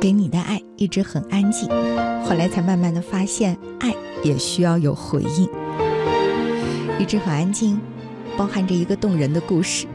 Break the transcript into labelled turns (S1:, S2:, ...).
S1: 给你的爱一直很安静，后来才慢慢的发现，爱也需要有回应。一直很安静，包含着一个动人的故事。